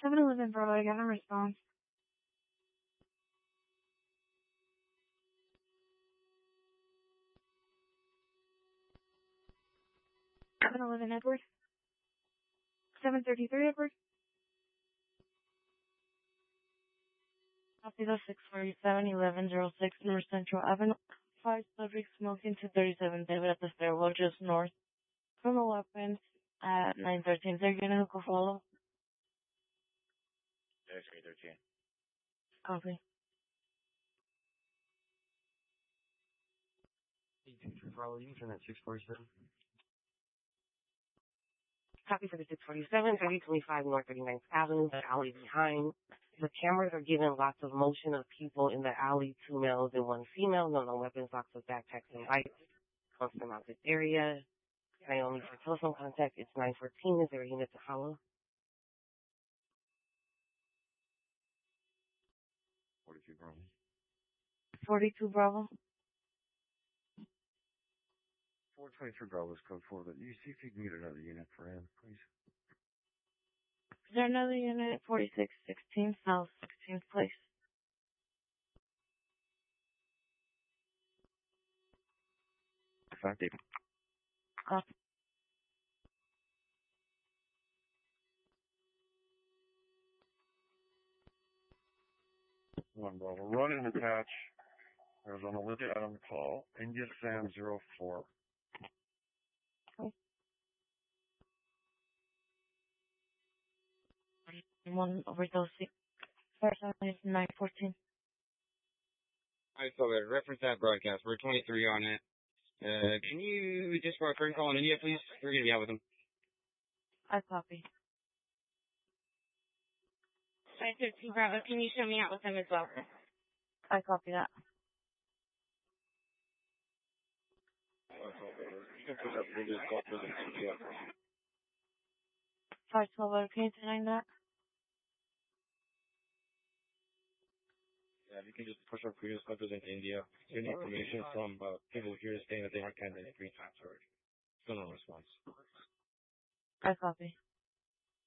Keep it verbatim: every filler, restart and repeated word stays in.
seven eleven Bravo, I got a response. seven eleven Edward. seven thirty-three Edward. Copy the six forty-seven, eleven oh six North Central Avenue. Five subjects smoking two thirty-seven David at the stairwell just north from a weapon at nine thirteen. They're gonna go follow. There's three thirteen. Copy. Follow you from that six forty-seven. Copy for the six forty-seven, thirty twenty-five North thirty-ninth Avenue, the alley behind. The cameras are giving lots of motion of people in the alley, two males and one female. No, no weapons, lots of backpacks and lights. Constant out this area. Naomi for telephone contact. It's nine fourteen. Is there a unit to follow? forty-two Bravo. forty-two Bravo. four twenty-two Bravo is code four, but you see if you can get another unit for him, please. Is there another unit? forty-six sixteen South sixteenth Place. Five, David. Copy. One Bravo. Run and attach. There's an Olivia Adam call. India Sam zero four. Okay. One overdose. First one is nine fourteen. Alright, so uh, reference that broadcast. We're twenty-three on it. Uh, can you, just for a current call in India, please? We're going to be out with them. I copy. five thirteen Bravo, can you show me out with them as well? I copy that. five twelve, can you deny that? Yeah, you can just push our previous clubs into India. Get information from uh, people here saying that they have candidates three times already. Still no response. I copy.